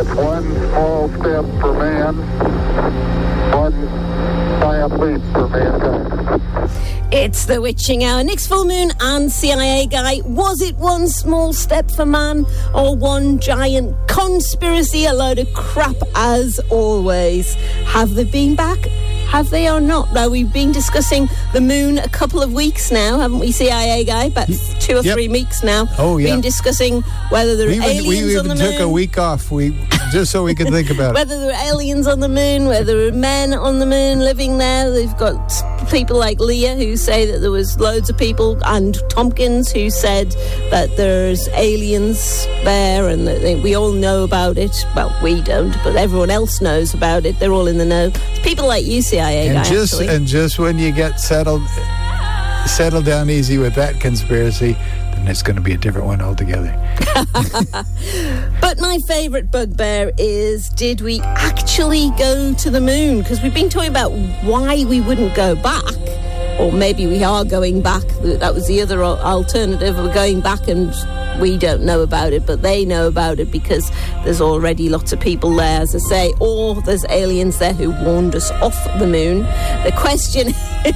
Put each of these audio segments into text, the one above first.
That's one small step for man, one giant leap for mankind. It's the witching hour. Nick's Full Moon and CIA Guy. Was it one small step for man or one giant conspiracy? A load of crap as always. Have they been back? Have they or not? Now, we've been discussing the moon a couple of weeks now, haven't we, CIA Guy? About 2 or 3 weeks now. Oh, yeah. Been discussing whether there are aliens on the moon. We even took a week off just so we could think about it. Whether there are aliens on the moon, whether there are men on the moon living there. They've got people like Leah who say that there was loads of people, and Tompkins who said that there's aliens there and that we all know about it. Well, we don't, but everyone else knows about it. They're all in the know. It's people like you, CIA Guy, and just when you get settled down easy with that conspiracy, then it's going to be a different one altogether. But my favourite bugbear is, did we actually go to the moon? Because we've been talking about why we wouldn't go back. Or maybe we are going back. That was the other alternative. We're going back and we don't know about it, but they know about it because there's already lots of people there, as I say, or there's aliens there who warned us off the moon. The question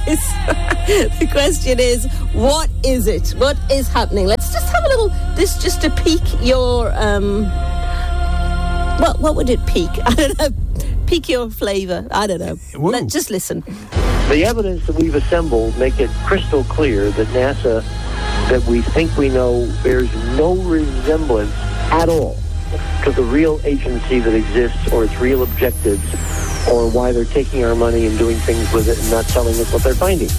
is, what is it? What is happening? Let's just have a little, this just to pique your, what would it pique? I don't know. Pique your flavour. I don't know. Just listen. The evidence that we've assembled make it crystal clear that NASA, that we think we know, bears no resemblance at all to the real agency that exists or its real objectives or why they're taking our money and doing things with it and not telling us what they're finding.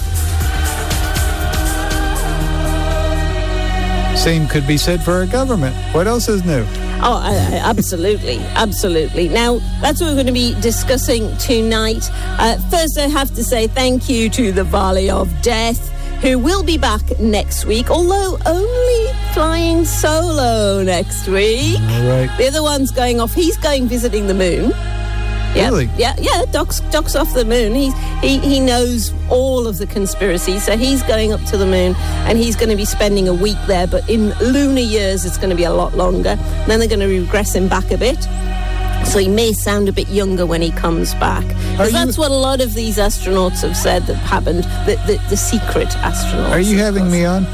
Same could be said for our government. What else is new? Oh, absolutely. Now, that's what we're going to be discussing tonight. First, I have to say thank you to the Valley of Death, who will be back next week, although only flying solo next week. All right. The other one's going off. He's going visiting the moon. Yep. Really? Yeah. Doc's off the moon. He knows all of the conspiracy, so he's going up to the moon, and he's going to be spending a week there. But in lunar years, it's going to be a lot longer. And then they're going to regress him back a bit, so he may sound a bit younger when he comes back. Because that's what a lot of these astronauts have said that happened. The secret astronauts. Are you having me on?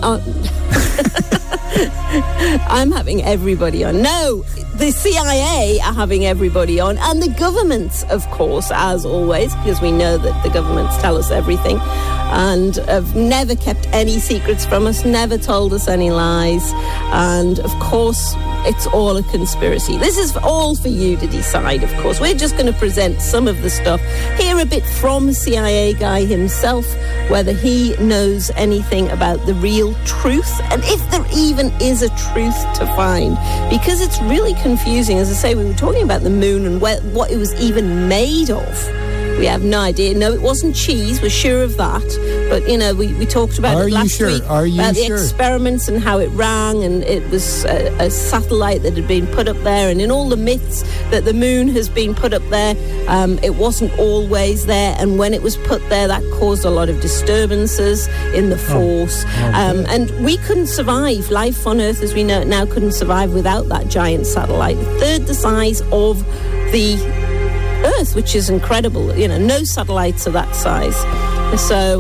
I'm having everybody on. No, the CIA are having everybody on, and the governments, of course, as always, because we know that the governments tell us everything and have never kept any secrets from us, never told us any lies, and of course it's all a conspiracy. This is all for you to decide, of course. We're just going to present some of the stuff, hear a bit from CIA Guy himself, whether he knows anything about the real truth, and if there even is a truth to find, because it's really confusing. As I say, we were talking about the moon and what it was even made of. We have no idea. No, it wasn't cheese. We're sure of that. But, you know, we talked about it last week. About the experiments and how it rang, and it was a satellite that had been put up there. And in all the myths that the moon has been put up there, it wasn't always there. And when it was put there, that caused a lot of disturbances in the force. And we couldn't survive. Life on Earth, as we know it now, couldn't survive without that giant satellite. A third the size of the Earth, which is incredible. You know, no satellites are that size. So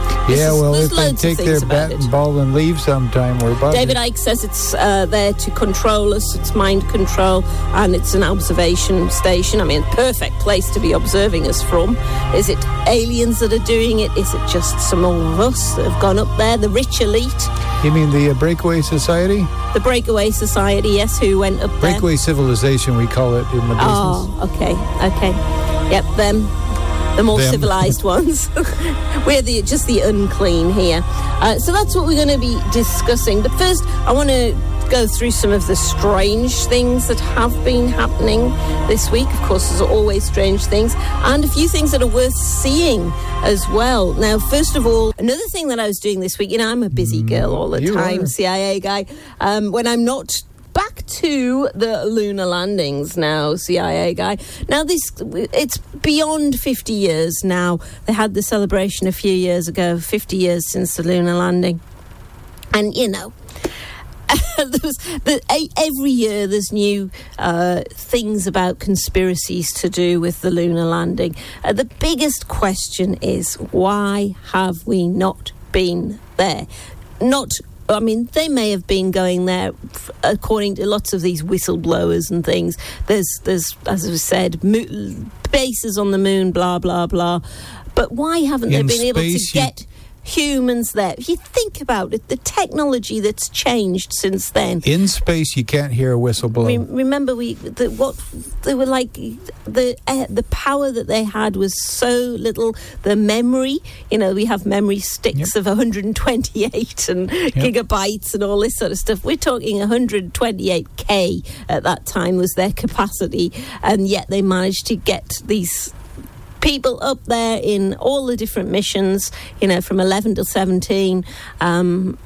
if they take their bat and ball and leave sometime, we're about David Icke says it's there to control us. It's mind control, and it's an observation station. I mean, perfect place to be observing us from. Is it aliens that are doing it? Is it just some of us that have gone up there, the rich elite? You mean the Breakaway Society? The Breakaway Society, yes, who went up there. Breakaway Civilization, we call it in the business. Oh, okay. Yep, them. The more civilised ones. We're just the unclean here. So that's what we're going to be discussing. But first, I want to go through some of the strange things that have been happening this week. Of course, there's always strange things, and a few things that are worth seeing as well. Now, first of all, another thing that I was doing this week, you know, I'm a busy girl all the time, CIA Guy. When I'm not back to the lunar landings now, CIA Guy. Now, it's beyond 50 years now. They had the celebration a few years ago, 50 years since the lunar landing. And, you know, Every year there's new things about conspiracies to do with the lunar landing. The biggest question is, why have we not been there? They may have been going there according to lots of these whistleblowers and things. There's as I said, bases on the moon, blah, blah, blah. But why haven't they been able to get humans there? If you think about it, the technology that's changed since then. In space, you can't hear a whistle blow. Remember, the power that they had was so little. The memory, we have memory sticks of 128 and gigabytes and all this sort of stuff. We're talking 128K at that time was their capacity, and yet they managed to get these people up there in all the different missions, from 11 to 17, 12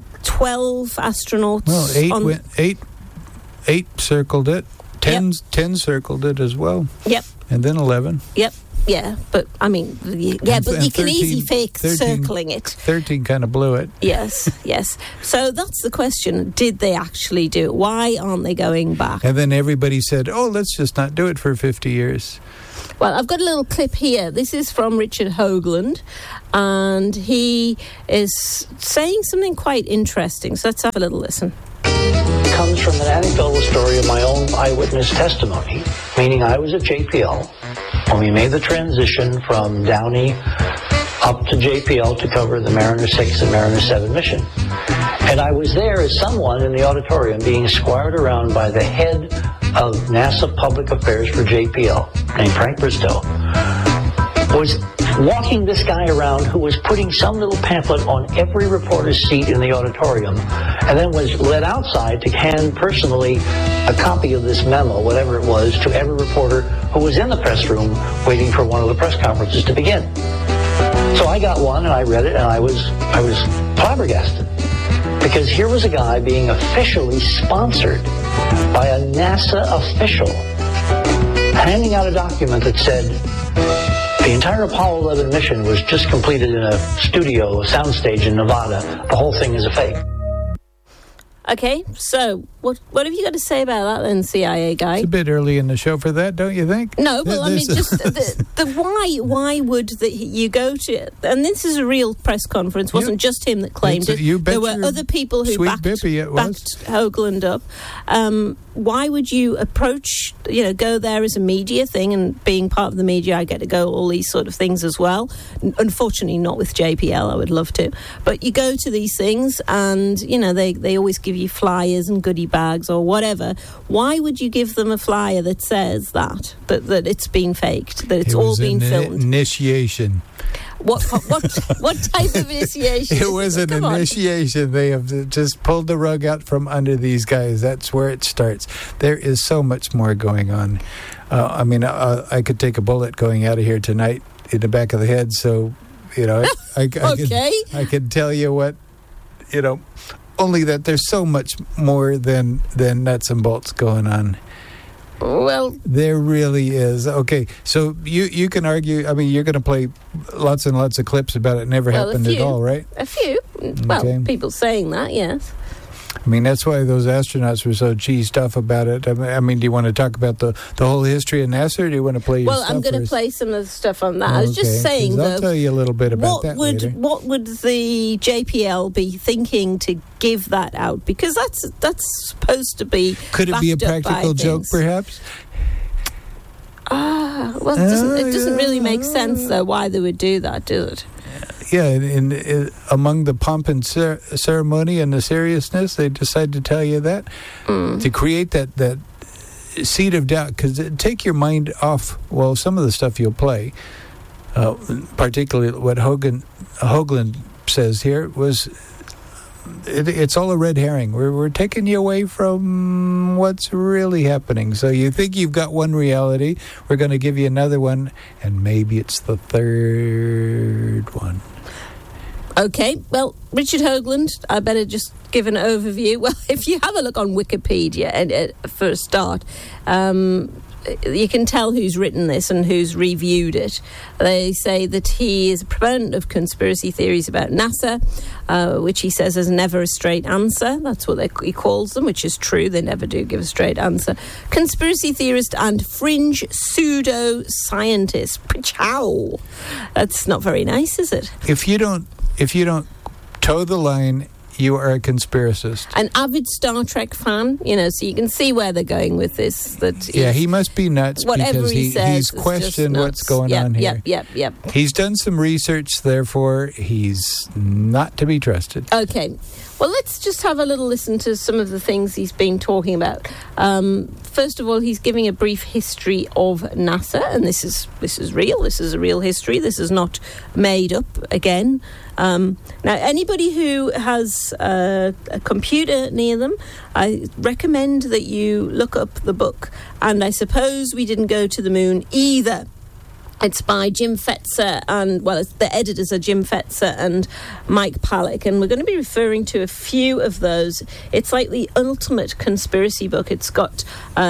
astronauts. Well, eight circled it, 10 circled it as well. Yep. And then 11. Yep. Yeah, but but you can easily fake 13, circling it. 13 kind of blew it. Yes. So that's the question. Did they actually do it? Why aren't they going back? And then everybody said, let's just not do it for 50 years. Well, I've got a little clip here. This is from Richard Hoagland, and he is saying something quite interesting. So let's have a little listen. It comes from an anecdotal story of my own eyewitness testimony, meaning I was at JPL when we made the transition from Downey up to JPL to cover the Mariner 6 and Mariner 7 mission. And I was there as someone in the auditorium being squired around by the head of NASA Public Affairs for JPL, named Frank Bristow, was walking this guy around who was putting some little pamphlet on every reporter's seat in the auditorium, and then was led outside to hand personally a copy of this memo, whatever it was, to every reporter who was in the press room waiting for one of the press conferences to begin. So I got one and I read it, and I was flabbergasted. Because here was a guy being officially sponsored by a NASA official handing out a document that said the entire Apollo 11 mission was just completed in a studio, a soundstage in Nevada. The whole thing is a fake. Okay, so what have you got to say about that then, CIA guy? It's a bit early in the show for that, don't you think? No, but just the why would you go to, and this is a real press conference, it wasn't just him that claimed it. There were other people who backed Hoagland up. Why would you approach, go there as a media thing, and being part of the media, I get to go all these sort of things as well. Unfortunately, not with JPL, I would love to. But you go to these things and, they always give you flyers and goodie bags or whatever. Why would you give them a flyer that says that it's been faked, that it's all been filmed? Initiation. What type of initiation? It was an initiation. They have just pulled the rug out from under these guys. That's where it starts. There is so much more going on. I could take a bullet going out of here tonight in the back of the head. So, I could tell you what, only that there's so much more than nuts and bolts going on. Well, there really is. Okay, so you can argue. You're going to play lots and lots of clips about it never happened at all, right? A few. Well, people saying that, yes. That's why those astronauts were so cheesed off about it. Do you want to talk about the whole history of NASA, or do you want to play your stuff? Well, I'm going to play some of the stuff on that. I was just saying, though, I'll tell you a little bit about that later. What would the JPL be thinking to give that out? Because that's supposed to be. Could it be a practical joke, perhaps? Well, it doesn't really make sense, though, why they would do that, does it? Yeah, among the pomp and ceremony and the seriousness, they decide to tell you that to create that seed of doubt. Because take your mind off. Well, some of the stuff you'll play, particularly what Hoagland says here, was it's all a red herring. We're taking you away from what's really happening. So you think you've got one reality. We're going to give you another one, and maybe it's the third one. Okay, well, Richard Hoagland, I better just give an overview. Well, if you have a look on Wikipedia for a start, you can tell who's written this and who's reviewed it. They say that he is a proponent of conspiracy theories about NASA, which he says is never a straight answer. That's what he calls them, which is true. They never do give a straight answer. Conspiracy theorist and fringe pseudo-scientist. Pachow. That's not very nice, is it? If you don't toe the line, you are a conspiracist. An avid Star Trek fan, so you can see where they're going with this. He must be nuts because he's questioned what's going on here. Yep. He's done some research, therefore he's not to be trusted. Okay. Well, let's just have a little listen to some of the things he's been talking about. First of all, he's giving a brief history of NASA, and this is real. This is a real history. This is not made up again. Now, anybody who has a computer near them, I recommend that you look up the book. And I suppose we didn't go to the moon either. It's by Jim Fetzer the editors are Jim Fetzer and Mike Palek, and we're going to be referring to a few of those. It's like the ultimate conspiracy book. It's got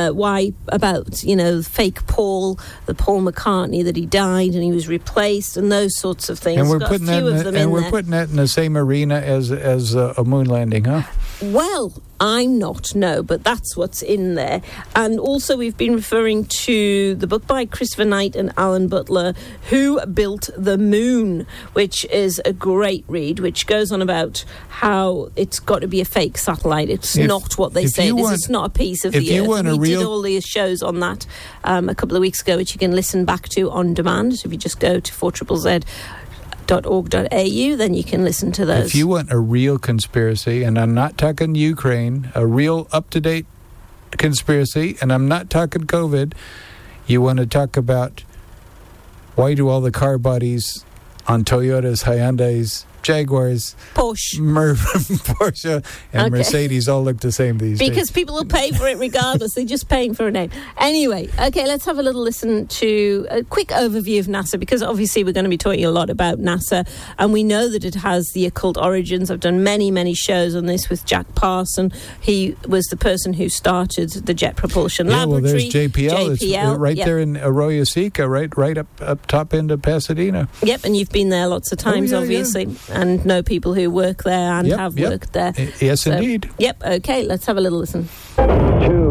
fake Paul McCartney, that he died and he was replaced, and those sorts of things. And we're putting that in the same arena as a moon landing, huh? Well, I'm not, no, but that's what's in there. And also we've been referring to the book by Christopher Knight and Alan Butler, Who Built the Moon, which is a great read, which goes on about how it's got to be a fake satellite. It's not what they say. It's not a piece of the Earth. We did all these shows on that a couple of weeks ago, which you can listen back to on demand. So if you just go to 4ZZZ.org.au, then you can listen to those. If you want a real conspiracy, and I'm not talking Ukraine, a real up-to-date conspiracy, and I'm not talking COVID, you want to talk about why do all the car bodies on Toyotas, Hyundais, Jaguars, Porsche, Porsche and Mercedes all look the same these days. Because people will pay for it regardless. They're just paying for a name. Anyway, okay, let's have a little listen to a quick overview of NASA, because obviously we're going to be talking a lot about NASA, and we know that it has the occult origins. I've done many, mmany shows on this with Jack Parson. He was the person who started the Jet Propulsion Laboratory. Well, there's JPL. It's right there in Arroyo Seca, right up top end of Pasadena. Yep, and you've been there lots of times, obviously. Yeah. And know people who work there and have worked there. Yes, indeed. Yep, okay, let's have a little listen. 2, 1,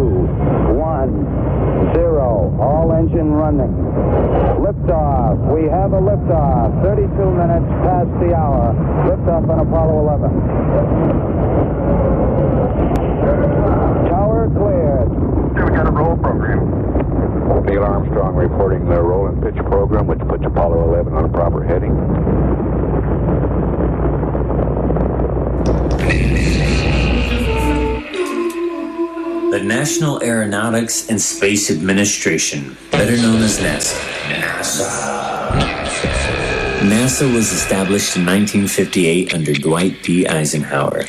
0, all engine running. Liftoff. We have a liftoff. 32 minutes past the hour. Liftoff on Apollo 11. Tower cleared. We got a roll program. Neil Armstrong reporting the roll and pitch program, which puts Apollo 11 on a proper heading. The National Aeronautics and Space Administration, better known as NASA. NASA was established in 1958 under Dwight D. Eisenhower.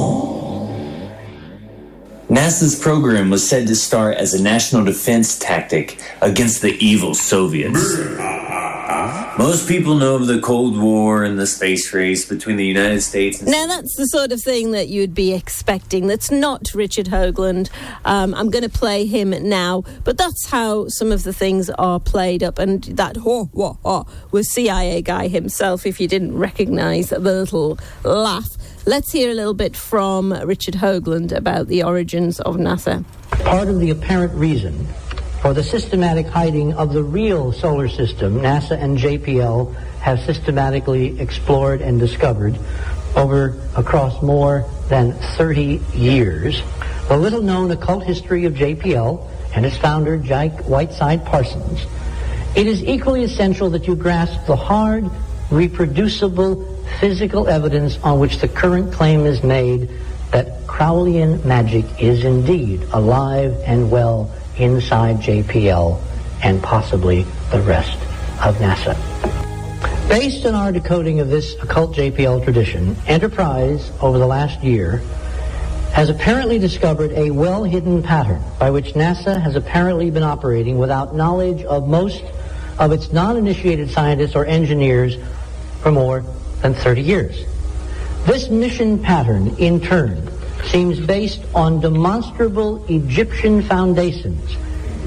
NASA's program was said to start as a national defense tactic against the evil Soviets. Most people know of the Cold War and the space race between the United States and... Now, that's the sort of thing that you'd be expecting. That's not Richard Hoagland. I'm going to play him now, but that's how some of the things are played up. And that was CIA guy himself, if you didn't recognise the little laugh. Let's hear a little bit from Richard Hoagland about the origins of NASA. Part of the apparent reason for the systematic hiding of the real solar system, NASA and JPL have systematically explored and discovered across more than 30 years. The little-known occult history of JPL and its founder, Jake Whiteside Parsons. It is equally essential that you grasp the hard, reproducible, physical evidence on which the current claim is made that Crowleyan magic is indeed alive and well inside JPL and possibly the rest of NASA. Based on our decoding of this occult JPL tradition, Enterprise, over the last year, has apparently discovered a well-hidden pattern by which NASA has apparently been operating without knowledge of most of its non-initiated scientists or engineers for more than 30 years. This mission pattern, in turn, seems based on demonstrable Egyptian foundations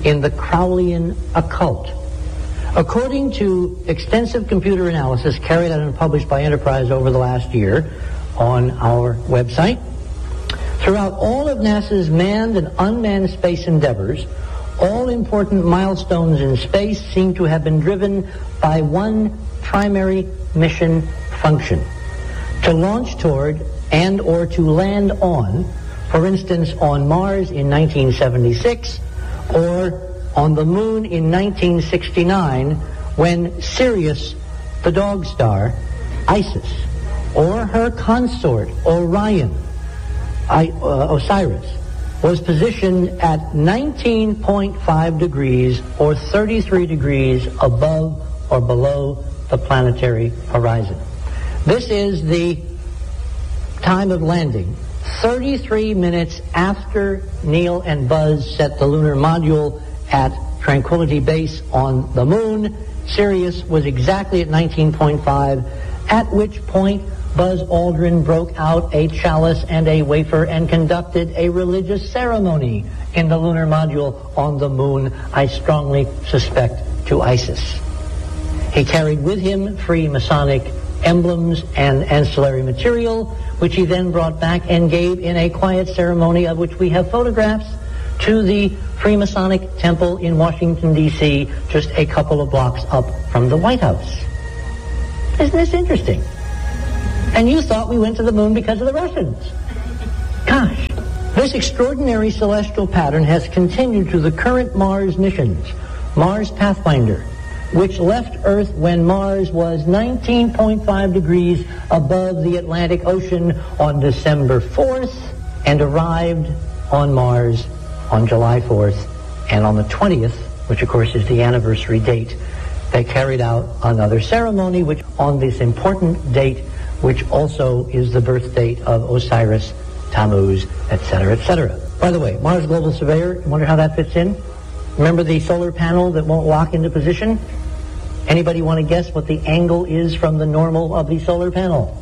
in the Crowleyan occult. According to extensive computer analysis carried out and published by Enterprise over the last year on our website, throughout all of NASA's manned and unmanned space endeavors, all important milestones in space seem to have been driven by one primary mission function: to launch toward and or to land on, for instance, on Mars in 1976 or on the Moon in 1969 when Sirius, the dog star, Isis, or her consort Orion, Osiris, was positioned at 19.5 degrees or 33 degrees above or below the planetary horizon. This is the time of landing, 33 minutes after Neil and Buzz set the lunar module at Tranquility Base on the Moon. Sirius was exactly at 19.5, at which point Buzz Aldrin broke out a chalice and a wafer and conducted a religious ceremony in the lunar module on the Moon, I strongly suspect to Isis. He carried with him free Masonic emblems and ancillary material, which he then brought back and gave in a quiet ceremony of which we have photographs to the Freemasonic Temple in Washington, D.C., just a couple of blocks up from the White House. Isn't this interesting? And you thought we went to the moon because of the Russians. Gosh, this extraordinary celestial pattern has continued to the current Mars missions. Mars Pathfinder, which left Earth when Mars was 19.5 degrees above the Atlantic Ocean on December 4th and arrived on Mars on July 4th, and on the 20th, which of course is the anniversary date, they carried out another ceremony, which on this important date, which also is the birth date of Osiris, Tammuz, etc., etc. By the way, Mars Global Surveyor, you wonder how that fits in? Remember the solar panel that won't lock into position? Anybody want to guess what the angle is from the normal of the solar panel?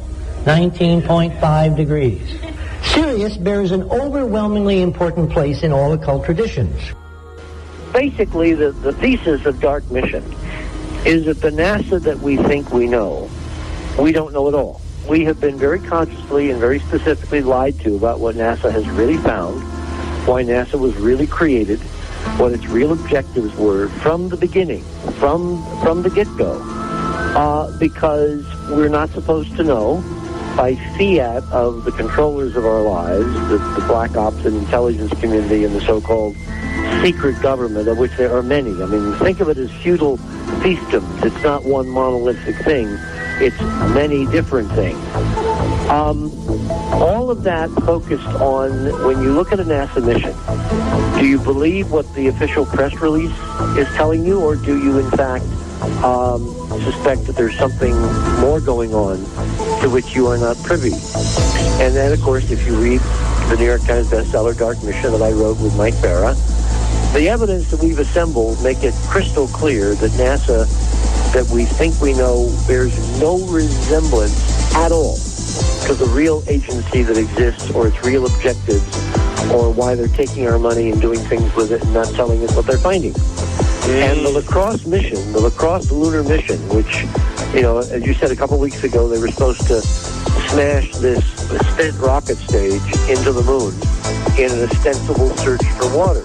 19.5 degrees. Sirius bears an overwhelmingly important place in all occult traditions. Basically, the thesis of Dark Mission is that the NASA that we think we know, we don't know at all. We have been very consciously and very specifically lied to about what NASA has really found, why NASA was really created, what its real objectives were from the beginning, from the get-go, because we're not supposed to know by fiat of the controllers of our lives, the black ops and intelligence community and the so-called secret government, of which there are many. I mean, think of it as feudal fiefdoms. It's not one monolithic thing. It's many different things. All of that focused on, when you look at a NASA mission, do you believe what the official press release is telling you, or do you, in fact, suspect that there's something more going on to which you are not privy? And then, of course, if you read the New York Times bestseller Dark Mission that I wrote with Mike Barra, the evidence that we've assembled make it crystal clear that NASA, that we think we know, bears no resemblance at all to the real agency that exists or its real objectives or why they're taking our money and doing things with it and not telling us what they're finding. And the LaCrosse mission, the lunar mission, which, you know, as you said a couple weeks ago, they were supposed to smash this spent rocket stage into the moon in an ostensible search for water.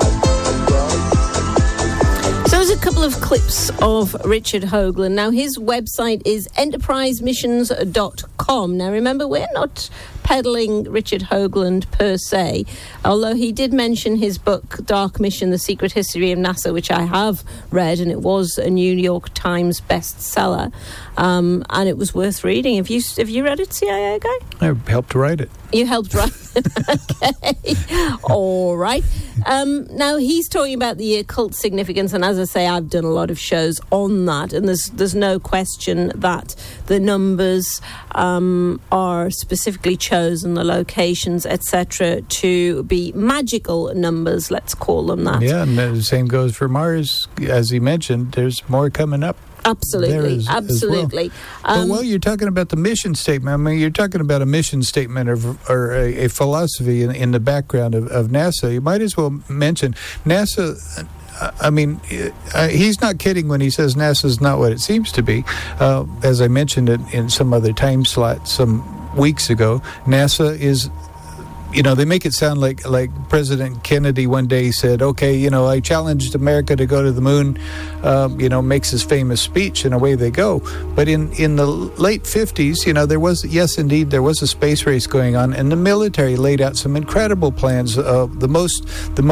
So there's a couple of clips of Richard Hoagland. Now, his website is enterprisemissions.com. Now, remember, we're not peddling Richard Hoagland per se, although he did mention his book, Dark Mission, The Secret History of NASA, which I have read, and it was a New York Times bestseller, and it was worth reading. Have you read it, CIA guy? I helped write it. You helped write it? Okay. All right. Now, he's talking about the occult significance, and as I say, I've done a lot of shows on that, and there's no question that the numbers are specifically chosen, the locations, etc., to be magical numbers, let's call them that. Yeah, and the same goes for Mars. As he mentioned, there's more coming up. Absolutely. But while you're talking about the mission statement, I mean, you're talking about a mission statement or a philosophy in the background of NASA. You might as well mention NASA. I mean, he's not kidding when he says NASA's not what it seems to be. As I mentioned in some other time slot some weeks ago, NASA is... they make it sound like President Kennedy one day said, okay, I challenged America to go to the moon, makes his famous speech, and away they go. But in the late 50s, there was a space race going on, and the military laid out some incredible plans. The most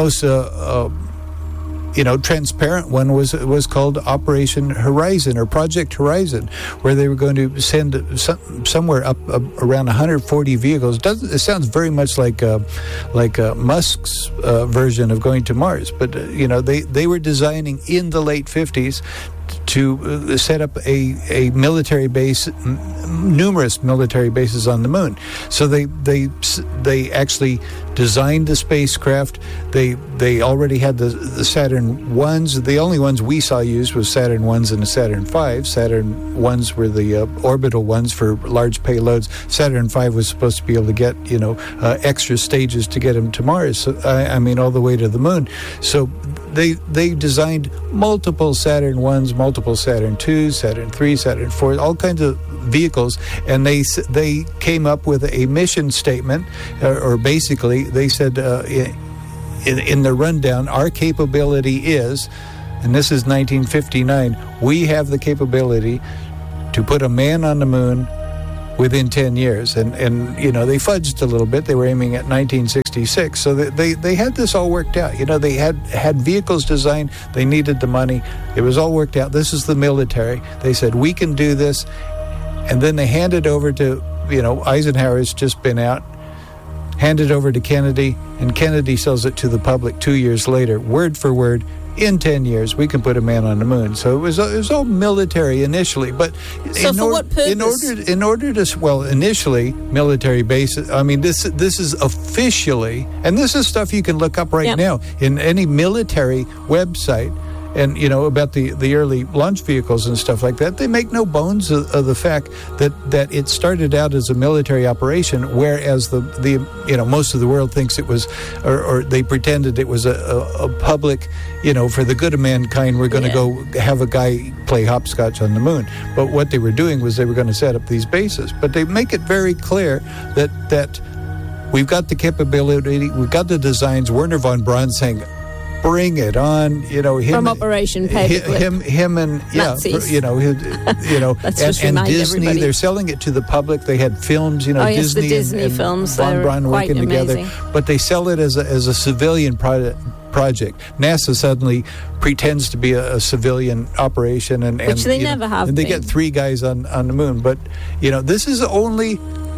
transparent one was called Operation Horizon or Project Horizon, where they were going to send somewhere up around 140 vehicles. It sounds very much like Musk's version of going to Mars, but they were designing in the late 50s to set up a military base, numerous military bases on the moon. So they actually designed the spacecraft. They already had the Saturn 1s. The only ones we saw used was Saturn 1s and the Saturn 5. Saturn 1s were the orbital ones for large payloads. Saturn 5 was supposed to be able to get extra stages to get them to Mars. So, all the way to the moon. So they designed multiple Saturn 1s, multiple Saturn 2s, Saturn 3, Saturn 4, all kinds of vehicles, and they came up with a mission statement, or basically they said in the rundown, our capability is, and this is 1959, we have the capability to put a man on the moon within 10 years. And they fudged a little bit. They were aiming at 1966. So they had this all worked out. They had vehicles designed. They needed the money. It was all worked out. This is the military. They said, we can do this. And then they handed over to, Eisenhower's just been out, handed over to Kennedy, and Kennedy sells it to the public 2 years later, word for word. In 10 years, we can put a man on the moon. So it was all military initially, but what purpose? Initially military bases. I mean, this is officially, and this is stuff you can look up right now in any military website. And about the early launch vehicles and stuff like that, they make no bones of the fact that it started out as a military operation, whereas the most of the world thinks it was, or they pretended it was a public, for the good of mankind, we're going to go have a guy play hopscotch on the moon. But what they were doing was they were going to set up these bases. But they make it very clear that we've got the capability, we've got the designs. Werner von Braun saying, bring it on, him from Operation Paperclip. Him and Nazis. and Disney. Everybody. They're selling it to the public. They had films, Disney, the Disney and films. Von Braun working amazing. together. But they sell it as a civilian project. NASA suddenly pretends to be a civilian operation, which they never have. And they get 3 guys on the moon. But this is only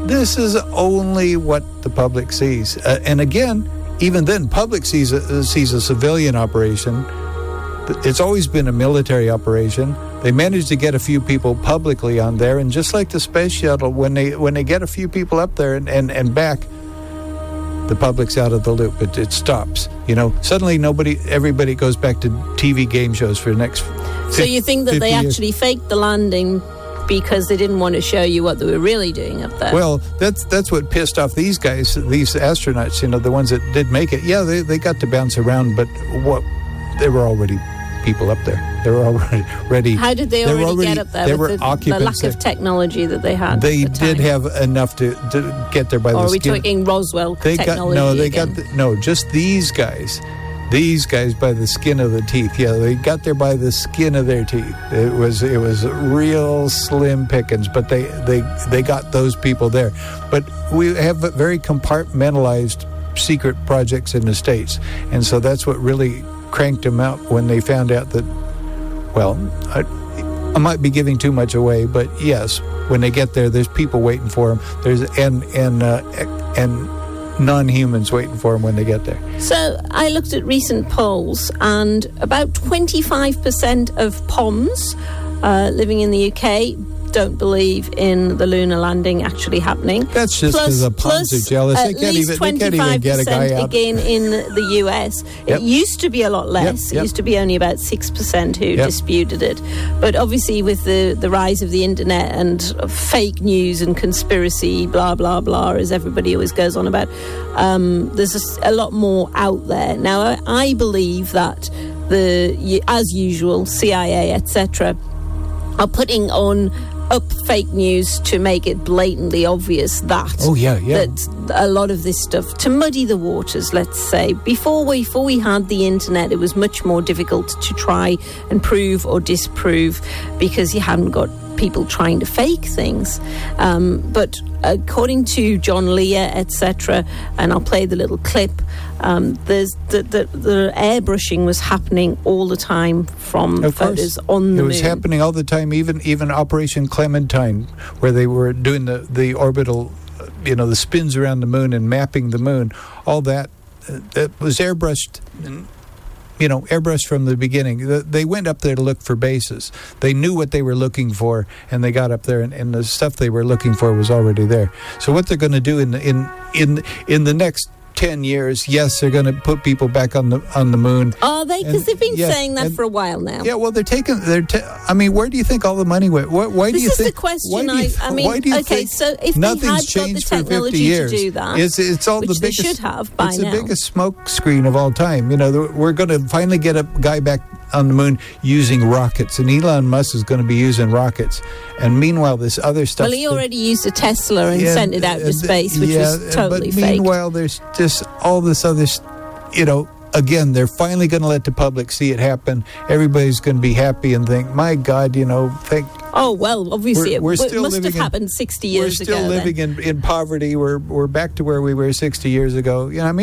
what the public sees. And again. Even then, public sees a civilian operation. It's always been a military operation. They managed to get a few people publicly on there, and just like the space shuttle, when they get a few people up there and back, the public's out of the loop. It stops. Suddenly everybody goes back to TV game shows for the next. So you think that they actually faked the landing because they didn't want to show you what they were really doing up there? Well, that's what pissed off these guys, these astronauts, the ones that did make it. Yeah, they got to bounce around, but there were already people up there. They were already ready. How did they already get up there with the lack of technology that they had? They did have enough to get there by the skin. Or are we talking Roswell technology? Just these guys. These guys by the skin of the teeth. Yeah, they got there by the skin of their teeth. It was real slim pickings, but they got those people there. But we have very compartmentalized secret projects in the States, and so that's what really cranked them out when they found out that. Well, I might be giving too much away, but yes, when they get there, there's people waiting for them. There's and non-humans waiting for them when they get there. So I looked at recent polls, and about 25% of POMs living in the UK don't believe in the lunar landing actually happening. That's just because the Ponds are jealous. They can't even get a guy out. Again, in the US, it used to be a lot less. It used to be only about 6% who disputed it. But obviously, with the rise of the internet and fake news and conspiracy, blah blah blah, as everybody always goes on about, there's a lot more out there now. I believe that as usual, CIA, etc., are putting up fake news to make it blatantly obvious that that a lot of this stuff, to muddy the waters, let's say. Before we had the internet, it was much more difficult to try and prove or disprove because you hadn't got people trying to fake things. But according to John Lear, etc., and I'll play the little clip, there's the airbrushing was happening all the time from photos on the moon. It was happening all the time, even Operation Clementine, where they were doing the orbital, the spins around the moon and mapping the moon. All that was airbrushed. Airbrushed from the beginning. They went up there to look for bases. They knew what they were looking for, and they got up there, and the stuff they were looking for was already there. So what they're going to do in the next 10 years, yes, they're going to put people back on the moon. Are they? Because they've been saying that for a while now. Yeah, well, I mean, where do you think all the money went? Why do you think? This is the question. So if they had got the technology to do that, it's all which the biggest, they should have by now. It's the biggest smoke screen of all time. We're going to finally get a guy back on the moon using rockets, and Elon Musk is going to be using rockets. And meanwhile, this other stuff. Well, he already used a Tesla and sent it out to space, which was totally fake. But meanwhile, there's just all this other, again, they're finally going to let the public see it happen. Everybody's going to be happy and think, my God, oh, well, obviously it must have happened 60 years ago. We're still living in poverty. We're back to where we were 60 years ago.